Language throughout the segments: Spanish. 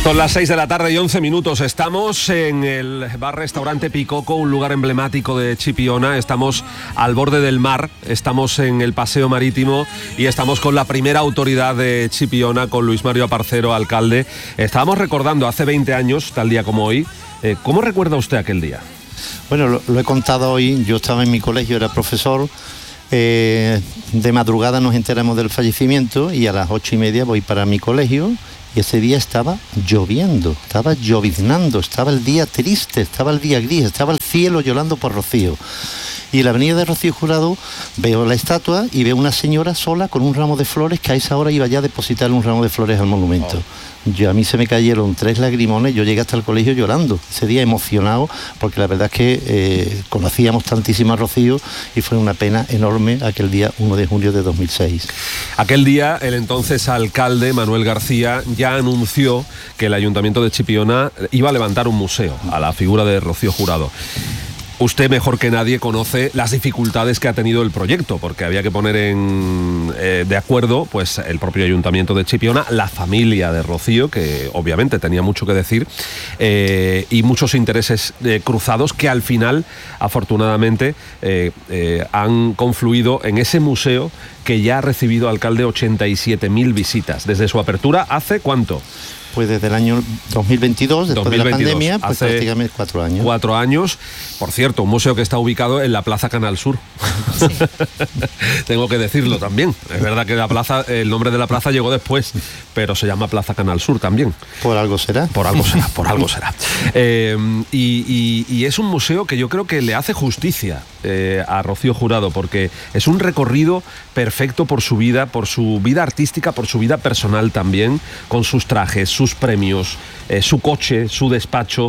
Son las 6 de la tarde y 11 minutos. Estamos en el bar-restaurante Picoco, un lugar emblemático de Chipiona. Estamos al borde del mar, estamos en el paseo marítimo y estamos con la primera autoridad de Chipiona, con Luis Mario Aparcero, alcalde. Estábamos recordando hace 20 años, tal día como hoy. ¿Cómo recuerda usted aquel día? Bueno, lo he contado hoy. Yo estaba en mi colegio, era profesor. De madrugada nos enteramos del fallecimiento y a las 8:30 voy para mi colegio. Y ese día estaba lloviendo, estaba lloviznando, estaba el día triste, estaba el día gris, estaba el cielo llorando por Rocío. Y en la avenida de Rocío Jurado veo la estatua y veo una señora sola con un ramo de flores que a esa hora iba ya a depositar un ramo de flores al monumento. A mí se me cayeron 3 lagrimones, yo llegué hasta el colegio llorando, ese día emocionado, porque la verdad es que conocíamos tantísimo a Rocío y fue una pena enorme aquel día 1 de junio de 2006. Aquel día el entonces alcalde Manuel García ya anunció que el Ayuntamiento de Chipiona iba a levantar un museo a la figura de Rocío Jurado. Usted mejor que nadie conoce las dificultades que ha tenido el proyecto, porque había que poner de acuerdo pues el propio Ayuntamiento de Chipiona, la familia de Rocío, que obviamente tenía mucho que decir, y muchos intereses cruzados que al final, afortunadamente, han confluido en ese museo que ya ha recibido, alcalde, 87.000 visitas. Desde su apertura, ¿hace cuánto? Pues desde el año 2022, después de la pandemia, pues hace prácticamente 4 años. 4 años. Por cierto, un museo que está ubicado en la Plaza Canal Sur. Sí. Tengo que decirlo también. Es verdad que la plaza, el nombre de la plaza llegó después, pero se llama Plaza Canal Sur también. Por algo será. Por algo será, por algo será. Y es un museo que yo creo que le hace justicia a Rocío Jurado, porque es un recorrido perfecto por su vida artística, por su vida personal también, con sus trajes, sus premios, su coche, su despacho,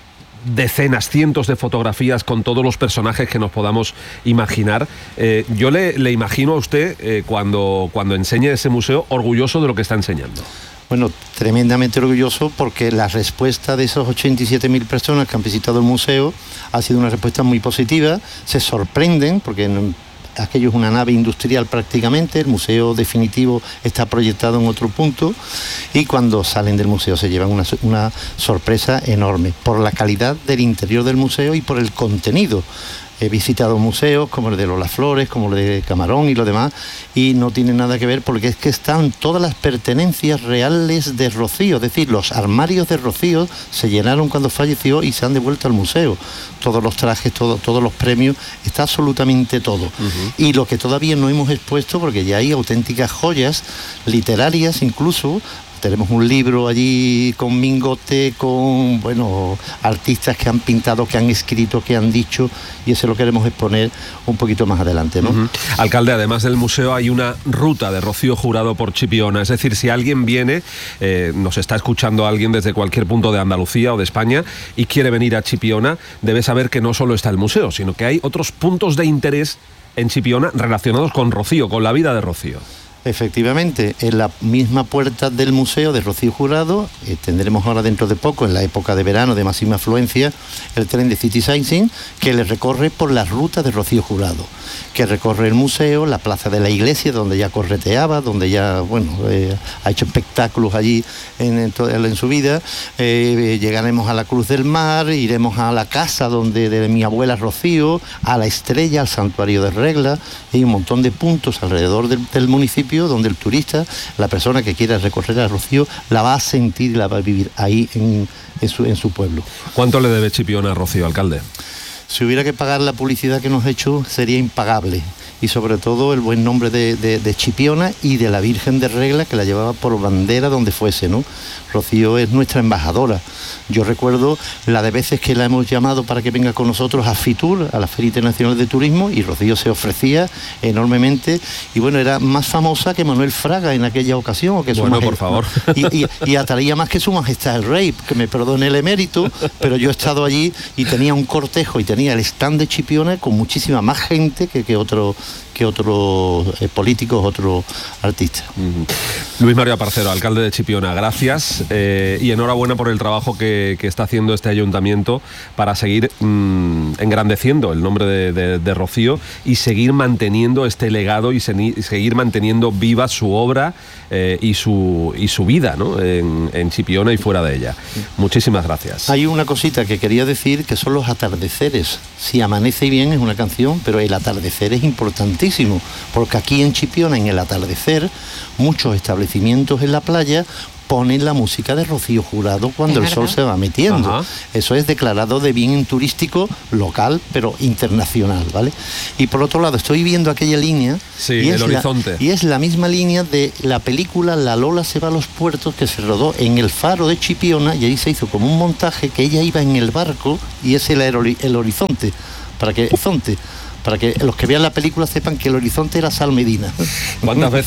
decenas, cientos de fotografías con todos los personajes que nos podamos imaginar. Yo le imagino a usted cuando enseñe ese museo orgulloso de lo que está enseñando. Bueno, tremendamente orgulloso, porque la respuesta de esos 87.000 personas que han visitado el museo ha sido una respuesta muy positiva. Se sorprenden porque aquello es una nave industrial prácticamente, el museo definitivo está proyectado en otro punto, y cuando salen del museo se llevan una sorpresa enorme por la calidad del interior del museo y por el contenido. He visitado museos como el de Lola Flores, como el de Camarón y lo demás, y no tiene nada que ver, porque es que están todas las pertenencias reales de Rocío, es decir, los armarios de Rocío se llenaron cuando falleció y se han devuelto al museo. Todos los trajes, todos los premios, está absolutamente todo. Y lo que todavía no hemos expuesto, porque ya hay auténticas joyas literarias incluso. Tenemos un libro allí con Mingote, con artistas que han pintado, que han escrito, que han dicho, y eso lo queremos exponer un poquito más adelante, ¿no? Alcalde, además del museo hay una ruta de Rocío Jurado por Chipiona, es decir, si alguien viene, nos está escuchando alguien desde cualquier punto de Andalucía o de España y quiere venir a Chipiona, debe saber que no solo está el museo, sino que hay otros puntos de interés en Chipiona relacionados con Rocío, con la vida de Rocío. Efectivamente, en la misma puerta del museo de Rocío Jurado tendremos ahora dentro de poco, en la época de verano de máxima afluencia, el tren de City Sightseeing, que le recorre por la ruta de Rocío Jurado, que recorre el museo, la plaza de la iglesia, donde ya correteaba, donde ya ha hecho espectáculos allí en su vida. Llegaremos a la Cruz del Mar, iremos a la casa de mi abuela Rocío, a la Estrella, al Santuario de Regla. Hay un montón de puntos alrededor del municipio donde el turista, la persona que quiera recorrer a Rocío, la va a sentir y la va a vivir ahí en su pueblo. ¿Cuánto le debe Chipiona a Rocío, alcalde? Si hubiera que pagar la publicidad que nos ha hecho, sería impagable. Y sobre todo el buen nombre de Chipiona y de la Virgen de Regla, que la llevaba por bandera donde fuese, ¿no? Rocío es nuestra embajadora. Yo recuerdo la de veces que la hemos llamado para que venga con nosotros a FITUR, a la Feria Internacional de Turismo, y Rocío se ofrecía enormemente, y era más famosa que Manuel Fraga en aquella ocasión, o que su majestad, por favor. Y atraía más que su majestad el rey, que me perdone el emérito, pero yo he estado allí y tenía un cortejo y tenía el stand de Chipiona con muchísima más gente que otro que otros políticos, otros artistas. Luis Mario Aparcero, alcalde de Chipiona, gracias y enhorabuena por el trabajo que está haciendo este ayuntamiento para seguir engrandeciendo el nombre de Rocío y seguir manteniendo este legado y seguir manteniendo viva su obra y su vida, ¿no? en Chipiona y fuera de ella. Muchísimas gracias. Hay una cosita que quería decir, que son los atardeceres. Si amanece bien es una canción, pero el atardecer es importantísimo, porque aquí en Chipiona, en el atardecer, muchos establecimientos en la playa ponen la música de Rocío Jurado cuando el sol se va metiendo. Ajá. Eso es declarado de bien turístico local, pero internacional, ¿vale? Y por otro lado, estoy viendo aquella línea. Sí, y el horizonte. Y es la misma línea de la película La Lola se va a los puertos, que se rodó en el faro de Chipiona, y ahí se hizo como un montaje que ella iba en el barco y ese era el horizonte, para que los que vean la película sepan que el horizonte era Sal Medina. ¿Cuántas veces